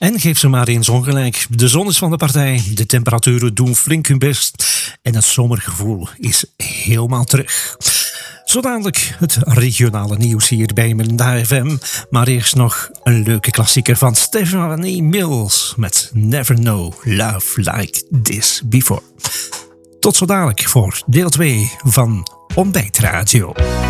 En geef ze maar eens ongelijk. De zon is van de partij, de temperaturen doen flink hun best en het zomergevoel is helemaal terug. Zo dadelijk het regionale nieuws hier bij Melinda FM. Maar eerst nog een leuke klassieker van Stephanie Mills met Never Know Love Like This Before. Tot zo dadelijk voor deel 2 van Ontbijtradio.